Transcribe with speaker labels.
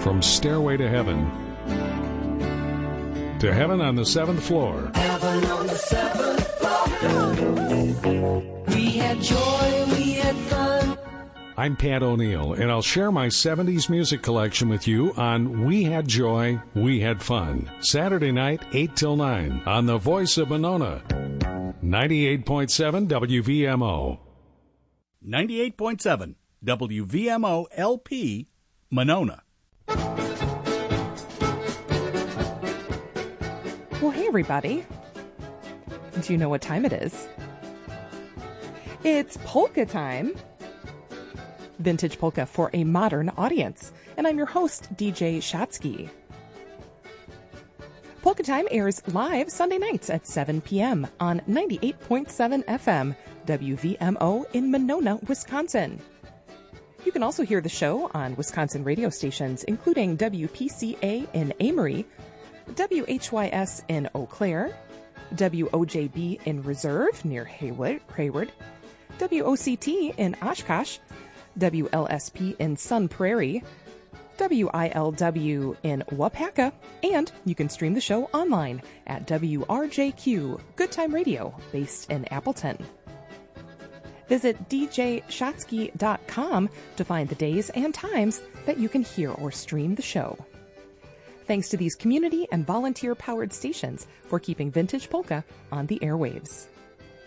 Speaker 1: From Stairway to Heaven to Heaven on the Seventh Floor.
Speaker 2: Heaven on the seventh floor. We had joy, we had fun.
Speaker 1: I'm Pat O'Neill, and I'll share my 70s music collection with you on We Had Joy, We Had Fun. Saturday night, 8 till 9, on the Voice of Monona. 98.7 WVMO.
Speaker 3: 98.7 WVMO LP, Monona.
Speaker 4: Well, hey, everybody. Do you know what time it is? It's polka time. Vintage polka for a modern audience. And I'm your host, DJ Shatsky. Polka Time airs live Sunday nights at 7 p.m. on 98.7 FM, WVMO in Monona, Wisconsin. You can also hear the show on Wisconsin radio stations, including WPCA in Amory, WHYS in Eau Claire, WOJB in Reserve near Hayward, WOCT in Oshkosh, WLSP in Sun Prairie, WILW in Wapaka, and you can stream the show online at WRJQ Good Time Radio, based in Appleton. Visit djshatsky.com to find the days and times that you can hear or stream the show. Thanks to these community and volunteer-powered stations for keeping vintage polka on the airwaves.